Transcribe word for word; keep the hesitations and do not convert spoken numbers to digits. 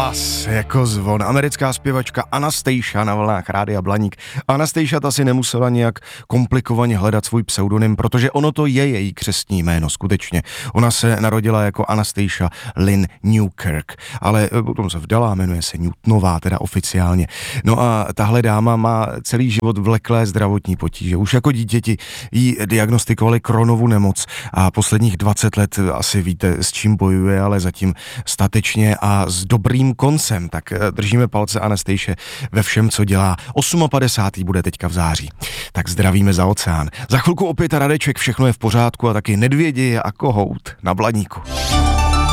hlas jako zvon. Americká zpěvačka Anastacia na vlnách Rádia Blaník. Anastacia ta si nemusela nějak komplikovaně hledat svůj pseudonym, protože ono to je její křestní jméno, skutečně. Ona se narodila jako Anastacia Lynn Newkirk, ale potom se vdala, jmenuje se Newtonová, teda oficiálně. No a tahle dáma má celý život vleklé zdravotní potíže. Už jako dítěti jí diagnostikovali Crohnovu nemoc a posledních dvacet let asi víte, s čím bojuje, ale zatím statečně a s dobrým koncem. Tak držíme palce Anastacie ve všem, co dělá. padesátý osmý bude teďka v září. Tak zdravíme za oceán. Za chvilku opět Radeček, všechno je v pořádku a taky Nedvědi a Kohout na Blaníku.